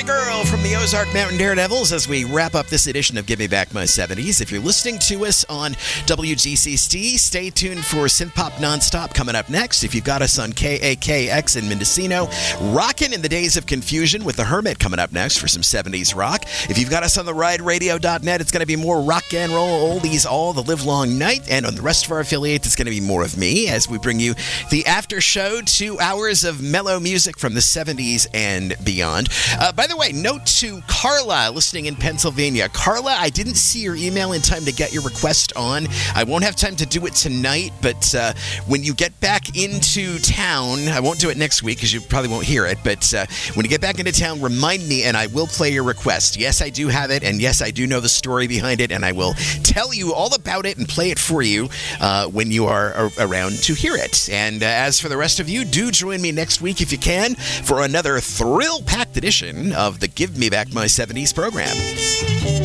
Country Girl from the Ozark Mountain Daredevils as we wrap up this edition of Give Me Back My 70s. If you're listening to us on WGCC, stay tuned for Synth Pop Nonstop coming up next. If you've got us on KAKX in Mendocino, rockin' in the Days of Confusion with The Hermit coming up next for some 70s rock. If you've got us on the rideradio.net, it's going to be more rock and roll oldies all the live long night. And on the rest of our affiliates, it's going to be more of me as we bring you the after show, 2 hours of mellow music from the 70s and beyond. By the way, note to Carla listening in Pennsylvania. Carla, I didn't see your email in time to get your request on. I won't have time to do it tonight, but when you get back into town, I won't do it next week because you probably won't hear it, but when you get back into town, remind me and I will play your request. Yes, I do have it, and yes, I do know the story behind it, and I will tell you all about it and play it for you when you are around to hear it. And as for the rest of you, do join me next week if you can for another thrill-packed edition of the Give Me Back My 70s program.